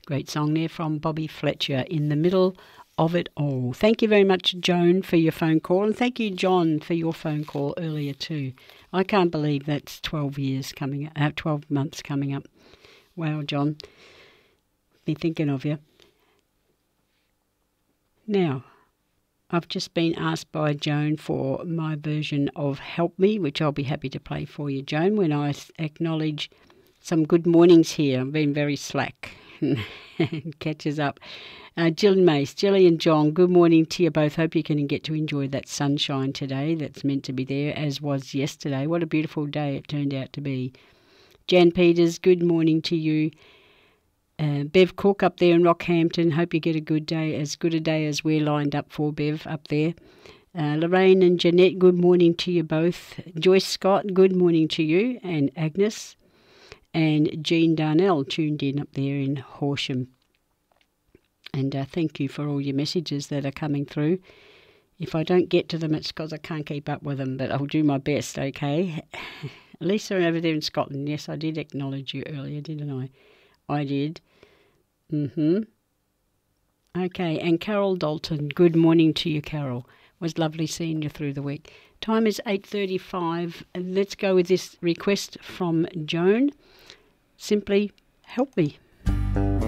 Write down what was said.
Great song there from Bobby Fletcher, In the Middle of It All. Thank you very much, Joan, for your phone call, and thank you, John, for your phone call earlier too. I can't believe that's 12 months coming up. Wow, John. Be thinking of you. Now, I've just been asked by Joan for my version of Help Me, which I'll be happy to play for you, Joan, when I acknowledge some good mornings here. I've been very slack. Catches up. Jill Mace, Jilly and John, good morning to you both. Hope you can get to enjoy that sunshine today that's meant to be there, as was yesterday. What a beautiful day it turned out to be. Jan Peters, good morning to you. Bev Cook up there in Rockhampton, hope you get a good day, as good a day as we're lined up for, Bev, up there. Lorraine and Jeanette, good morning to you both. Joyce Scott, good morning to you, and Agnes. And Jean Darnell tuned in up there in Horsham. And thank you for all your messages that are coming through. If I don't get to them, it's because I can't keep up with them, but I'll do my best, okay? Lisa over there in Scotland, yes, I did acknowledge you earlier, didn't I? I did. Okay, and Carol Dalton, good morning to you, Carol. It was lovely seeing you through the week. Time is 8:35, and let's go with this request from Joan. Simply, help me.